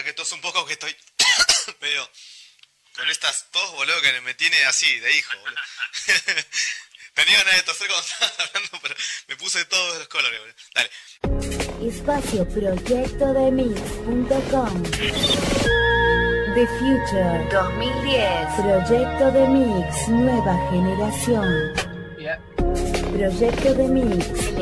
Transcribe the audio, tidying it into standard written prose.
que toso un poco, que estoy medio con estas tos, boludo, que me tiene así, de hijo, boludo. Tenía ganas de toser cuando estabas hablando, pero me puse todos los colores, boludo. Dale. Espacio proyectodemix.com. The Future 2010. Proyecto de Mix, nueva generación. Yeah. Proyecto de Mix.